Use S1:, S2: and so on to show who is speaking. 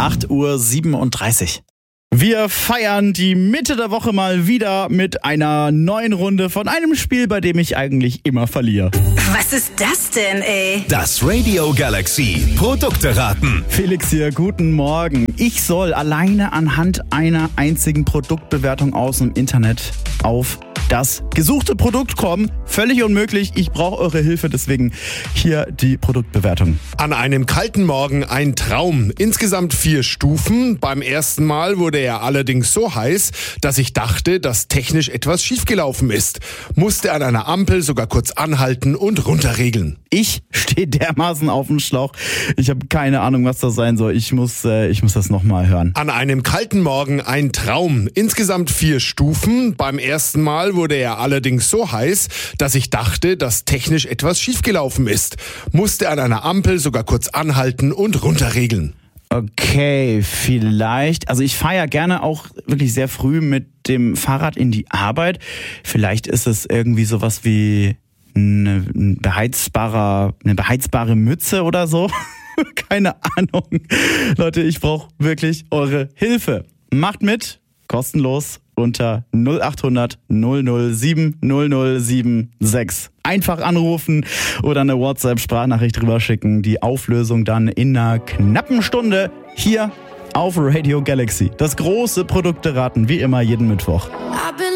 S1: 8:37 Uhr. Wir feiern die Mitte der Woche mal wieder mit einer neuen Runde von einem Spiel, bei dem ich eigentlich immer verliere.
S2: Was ist das denn, ey?
S3: Das Radio Galaxy Produkte raten.
S1: Felix hier, guten Morgen. Ich soll alleine anhand einer einzigen Produktbewertung aus dem Internet auf das gesuchte Produkt kommen. Völlig unmöglich. Ich brauche eure Hilfe, deswegen hier die Produktbewertung.
S4: An einem kalten Morgen ein Traum. Insgesamt 4 Stufen. Beim ersten Mal wurde er allerdings so heiß, dass ich dachte, dass technisch etwas schiefgelaufen ist. Musste an einer Ampel sogar kurz anhalten und runterregeln.
S1: Ich stehe dermaßen auf dem Schlauch. Ich habe keine Ahnung, was das sein soll. Ich muss das nochmal hören.
S4: An einem kalten Morgen ein Traum. Insgesamt 4 Stufen. Beim ersten Mal wurde er allerdings so heiß, dass ich dachte, dass technisch etwas schiefgelaufen ist. Musste an einer Ampel sogar kurz anhalten und runterregeln.
S1: Okay, vielleicht. Also ich fahre ja gerne auch wirklich sehr früh mit dem Fahrrad in die Arbeit. Vielleicht ist es irgendwie sowas wie eine beheizbare Mütze oder so. Keine Ahnung. Leute, ich brauche wirklich eure Hilfe. Macht mit, kostenlos unter 0800 007 0076. Einfach anrufen oder eine WhatsApp-Sprachnachricht drüber schicken. Die Auflösung dann in einer knappen Stunde hier auf Radio Galaxy. Das große Produkte raten, wie immer jeden Mittwoch.